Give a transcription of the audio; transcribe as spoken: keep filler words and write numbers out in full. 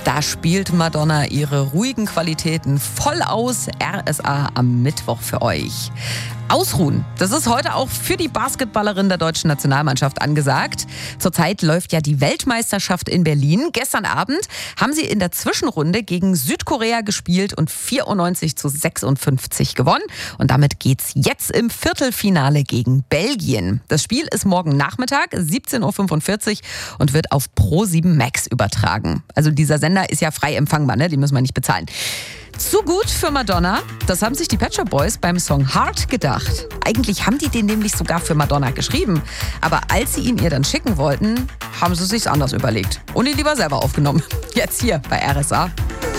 Da spielt Madonna ihre ruhigen Qualitäten voll aus. R S A am Mittwoch für euch. Ausruhen, das ist heute auch für die Basketballerin der deutschen Nationalmannschaft angesagt. Zurzeit läuft ja die Weltmeisterschaft in Berlin. Gestern Abend haben sie in der Zwischenrunde gegen Südkorea gespielt und vierundneunzig zu sechsundfünfzig gewonnen. Und damit geht's jetzt im Viertelfinale gegen Belgien. Das Spiel ist morgen Nachmittag, siebzehn Uhr fünfundvierzig und wird auf Pro sieben Max übertragen. Also dieser Sender ist ja frei empfangbar, ne? Den müssen wir nicht bezahlen. Zu gut für Madonna, das haben sich die Pet Shop Boys beim Song Heart gedacht. Eigentlich haben die den nämlich sogar für Madonna geschrieben. Aber als sie ihn ihr dann schicken wollten, haben sie es sich anders überlegt und ihn lieber selber aufgenommen. Jetzt hier bei R S A.